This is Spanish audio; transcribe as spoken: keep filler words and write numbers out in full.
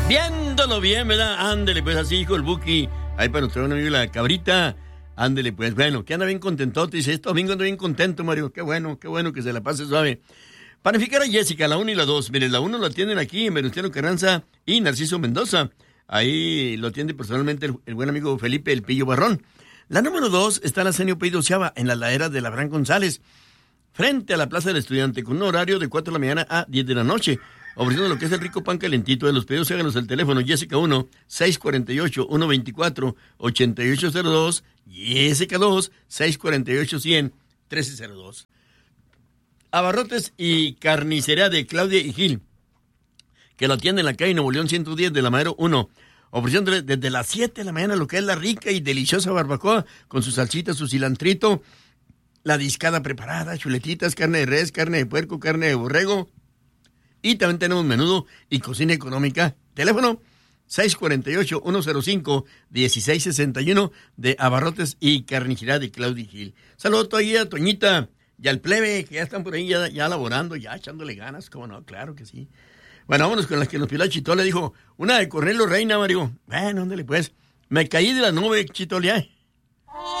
Viéndolo bien, ¿verdad? Ándele, pues así, hijo el Buki. Ahí para nuestro amigo la Cabrita. Ándele, pues, bueno, que anda bien contentote. Dice, este domingo ando bien contento, Mario. Qué bueno, qué bueno que se la pase suave. Panificar a Jessica, la uno y la dos. Miren, la uno lo atienden aquí en Venustiano Carranza y Narciso Mendoza. Ahí lo atiende personalmente el, el buen amigo Felipe El Pillo Barrón. La número dos está en la Senio Peido Ciaba, en la ladera de Labrán González, frente a la Plaza del Estudiante, con un horario de cuatro de la mañana a diez de la noche. Ofreciendo lo que es el rico pan calentito. De los pedidos, háganos el teléfono Jessica uno, seis cuatro ocho, uno dos cuatro, ocho ocho cero dos, Jessica dos, seis cuatro ocho, cien, trece cero dos. Abarrotes y carnicería de Claudia y Gil, que lo atiende en la calle Nuevo León ciento diez de la Madero uno, ofreciéndole desde las siete de la mañana lo que es la rica y deliciosa barbacoa, con su salsita, su cilantrito, la discada preparada, chuletitas, carne de res, carne de puerco, carne de borrego. Y también tenemos menudo y cocina económica. Teléfono seis cuatro ocho, uno cero cinco, uno seis seis uno de Abarrotes y Carnicería de Claudia Gil. Saludos todavía a Toñita y al plebe, que ya están por ahí ya, ya laborando, ya echándole ganas. ¿Cómo no? Claro que sí. Bueno, vámonos con las que nos pidió la Chitola. Dijo, una de Cornelio Reina, Mario. Bueno, ándale pues. Me caí de la nube, Chitola.